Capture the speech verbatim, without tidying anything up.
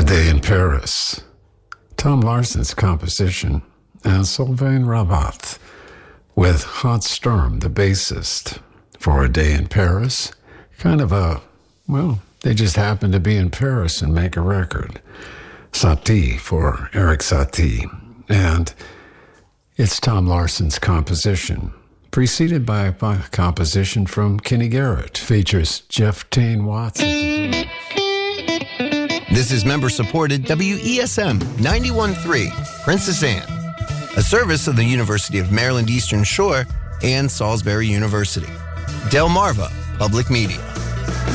Day in Paris. Tom Larson's composition, and Sylvain Rabat with Hans Sturm, the bassist, for A Day in Paris. Kind of a, well, they just happened to be in Paris and make a record. Satie for Eric Satie. And it's Tom Larson's composition, preceded by a composition from Kenny Garrett. Features Jeff Tain Watts at the drums. This is member-supported W E S M ninety-one point three, Princess Anne, a service of the University of Maryland Eastern Shore and Salisbury University. Delmarva Public Media.